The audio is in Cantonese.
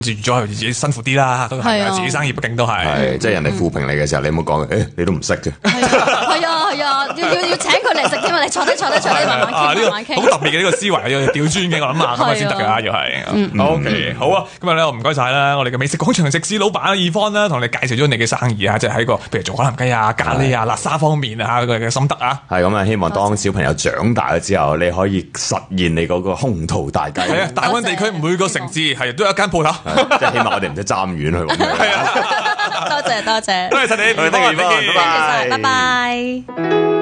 住咗自己辛苦啲啦，都係自己生意畢竟都係， 即係人哋負評你嘅時候，你唔好講，你都唔識嘅。 係啊，要請佢嚟食添啊！你坐低，慢慢傾。 好特別嘅呢個思維，要調轉嘅，我諗下咁樣先得㗎，要係。OK， 好啊，今日咧我唔該晒啦，我哋嘅美食廣場食肆老闆二方啦，同你介紹咗你嘅生意啊，即係喺個譬如做海南雞啊、咖喱啊、辣沙方面啊佢嘅心得啊。 係咁啊，希望當小朋友長大咗之後，你可以實現你嗰個宏圖大計。 係啊，大灣地區每個城市係都有一間鋪頭， 即係起碼我哋唔使揸咁遠去揾。 多謝， 多謝晒你， 拜拜。 拜拜。